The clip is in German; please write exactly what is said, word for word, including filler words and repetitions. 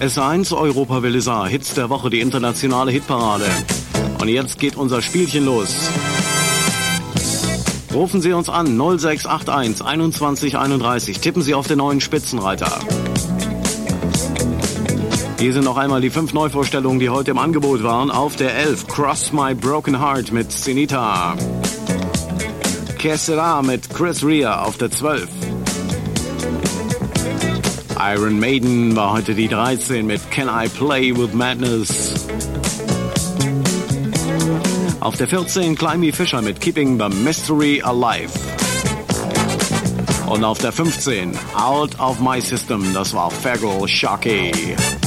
S eins Europawelle Saar, Hits der Woche, die internationale Hitparade. Und jetzt geht unser Spielchen los. Rufen Sie uns an null sechs acht eins einundzwanzig einunddreißig. Tippen Sie auf den neuen Spitzenreiter. Hier sind noch einmal die fünf Neuvorstellungen, die heute im Angebot waren. Auf der elf Cross My Broken Heart mit Sinita. Que Sera mit Chris Rea auf der zwölf. Iron Maiden war heute die dreizehn mit Can I Play With Madness. Auf der vierzehn Climby Fisher mit Keeping the Mystery Alive. Und auf der fünfzehn Out of My System, das war Fergal Sharkey.